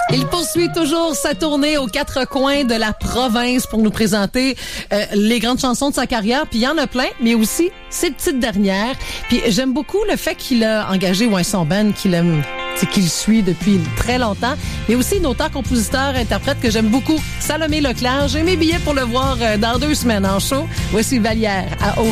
Il poursuit toujours sa tournée aux quatre coins de la province pour nous présenter les grandes chansons de sa carrière. Puis il y en a plein, mais aussi ses petites dernières. Puis j'aime beaucoup le fait qu'il a engagé son band, qu'il suit depuis très longtemps. Il y a aussi une auteure, compositeur, interprète que j'aime beaucoup, Salomé Leclerc. J'ai mes billets pour le voir dans 2 semaines en show. Voici Vallière à